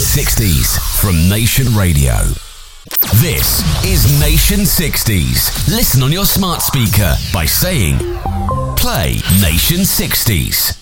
60s from Nation Radio. This is Nation 60s. Listen on your smart speaker by saying, play Nation 60s.